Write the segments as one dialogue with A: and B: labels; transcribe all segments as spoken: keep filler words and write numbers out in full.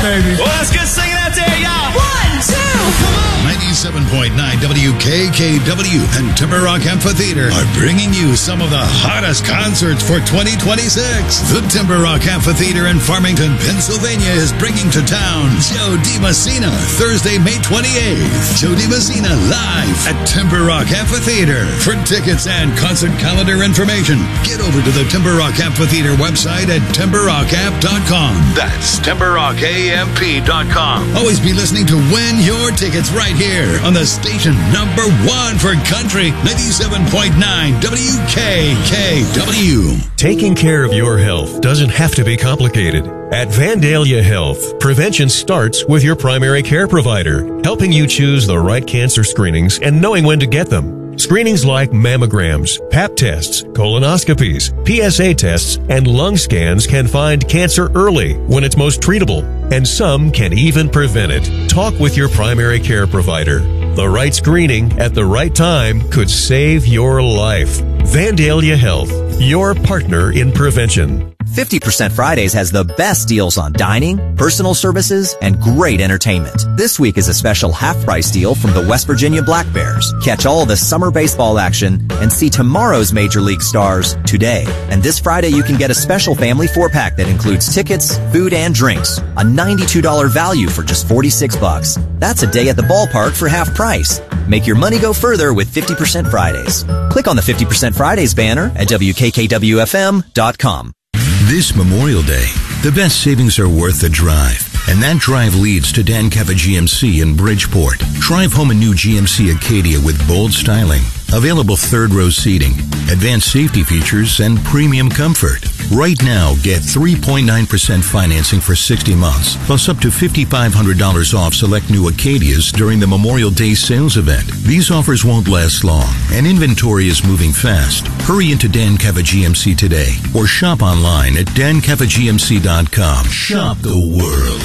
A: baby.
B: Well, let's get singing out there, y'all.
C: One, two, come on.
D: ninety-seven point nine W K K W and Timber Rock Amphitheater are bringing you some of the hottest concerts for twenty twenty-six. The Timber Rock Amphitheater in Farmington, Pennsylvania is bringing to town Joe DiMessina, Thursday, May twenty-eighth. Joe DiMessina live at Timber Rock Amphitheater. For tickets and concert calendar information, get over to the Timber Rock Amphitheater website at timber rock amp dot com. That's timber rock amp dot com. Always be listening to Win Your Tickets right here on the station number one for country, ninety-seven point nine W K K W.
E: Taking care of your health doesn't have to be complicated. At Vandalia Health, prevention starts with your primary care provider, helping you choose the right cancer screenings and knowing when to get them. Screenings like mammograms, pap tests, colonoscopies, P S A tests, and lung scans can find cancer early when it's most treatable, and some can even prevent it. Talk with your primary care provider. The right screening at the right time could save your life. Vandalia Health, your partner in prevention.
F: fifty percent Fridays has the best deals on dining, personal services, and great entertainment. This week is a special half-price deal from the West Virginia Black Bears. Catch all the summer baseball action and see tomorrow's Major League stars today. And this Friday you can get a special family four-pack that includes tickets, food, and drinks. A ninety-two dollars value for just forty-six bucks. That's a day at the ballpark for half price. Make your money go further with fifty percent Fridays. Click on the fifty percent Fridays banner at W K K W F M dot com.
G: This Memorial Day, the best savings are worth the drive. And that drive leads to Dan Cava G M C in Bridgeport. Drive home a new G M C Acadia with bold styling, available third row seating, advanced safety features, and premium comfort. Right now, get three point nine percent financing for sixty months, plus up to five thousand five hundred dollars off select new Acadias during the Memorial Day sales event. These offers won't last long, and inventory is moving fast. Hurry into Dan Cava G M C today, or shop online at dan cava g m c dot com. Shop the world.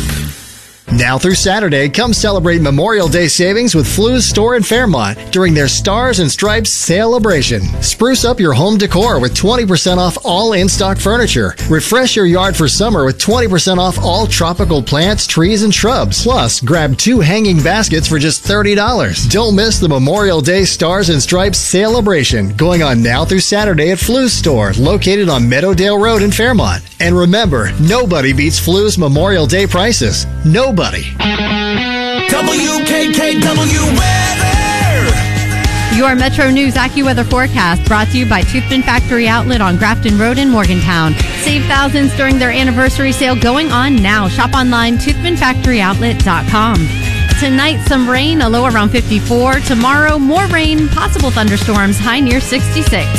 H: Now through Saturday, come celebrate Memorial Day savings with Flu's store in Fairmont during their Stars and Stripes celebration. Spruce up your home decor with twenty percent off all in-stock furniture. Refresh your yard for summer with twenty percent off all tropical plants, trees, and shrubs. Plus, grab two hanging baskets for just thirty dollars. Don't miss the Memorial Day Stars and Stripes celebration going on now through Saturday at Flu's store, located on Meadowdale Road in Fairmont. And remember, nobody beats Flu's Memorial Day prices. Nobody.
B: W K K W weather.
I: Your Metro News AccuWeather forecast brought to you by Toothman Factory Outlet on Grafton Road in Morgantown. Save thousands during their anniversary sale going on now. Shop online, toothman factory outlet dot com. Tonight, some rain, a low around fifty-four. Tomorrow, more rain, possible thunderstorms, high near sixty-six.